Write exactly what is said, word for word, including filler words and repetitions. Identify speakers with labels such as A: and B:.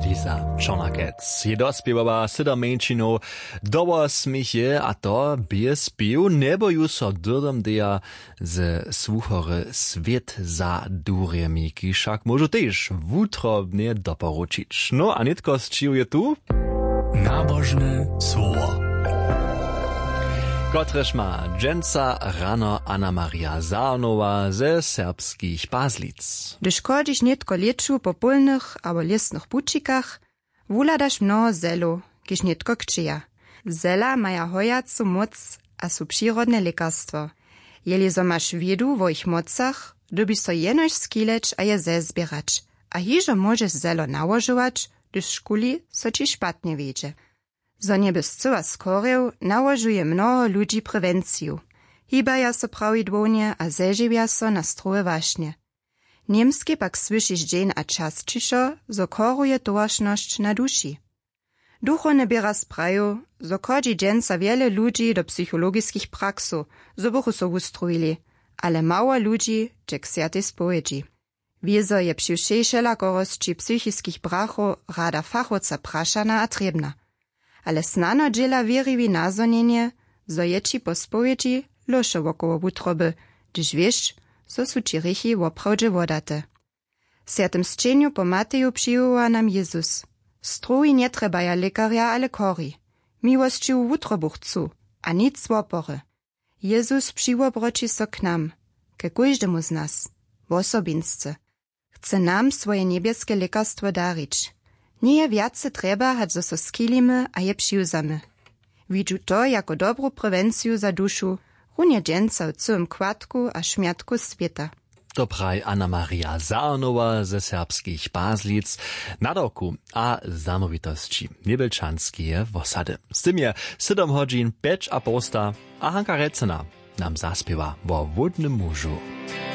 A: Lisa Czonakec je dospievala sedem menšinov do smiche a to bez spiev nebojú so dodom deja z sluchory svet za durjemi, ki však môžu tež vútrobne doporučiť. No a netko je tu?
B: Nábožné slovo.
A: Kotrež má dženca rano Anna Maria Zárnova ze serbských Pázlic.
C: Gdyż chodzisz netko lieczu po polnych albo lesnych bučikach, wuladaš mnoho zelo, kiż netko kczyja. Zela maja hojacu moc a su przyrodne lekarstwo. Jeli so masz wiedu wo ich mocach, dobiš so jenož skileć a je zezbierać. A hižo możesz zelo nałożować, gdyż szkuli so ci szpatnie wiedzie. Zo niebys cyła skoreł nałożuje mnoho ludzi prewenciju. Hibaja so prawidłownie a zeżywia so na stroje waśnie. Niemski pak słyszysz dzień a czas ciszo, zo koruje towarzność na duši. Duchowne biera sprayu, zo chodzi dżęca wiele ludzi do psychologickich praksu, zo buchu so ustrojili, ale mało ludzi dżek siatej spowiedzi. Wiezo je przyuszejszela korosci psychickich brachów rada fachowca praszana a trebna. Ale snano dżela wieriwi nazonienie, zo je ci po spowiedzi lošo wokoło wutroby, gdyż wiesz, zo su ci rychi woprawdźe wodate. Siatem zczeniu po Mateju przyjęła nam Jezus. Struj nie treba ja lekarja, ale kori. Miłości u wutrobu chcu, a nic wopory. Jezus przyłobroči so k nam, ke kóždemu z nas, w osobinsce. Chce nam swoje niebieskie lekarstwo darić. Nie wiace treba, hać zo so skilimy, a je přiuzamy. Widzu to jako dobrą prewenciju za dušu, runie dżęca w całym kładku a szmiatku świata.
A: To praj Anna Maria Zárnova ze serbskich Pázlic na doku a zamovitosti Nebelčanskie wosady. Z tym je sedem hodin, pięć a posta, a Hanka Recena nam zaspiewa wo wodnym mužu.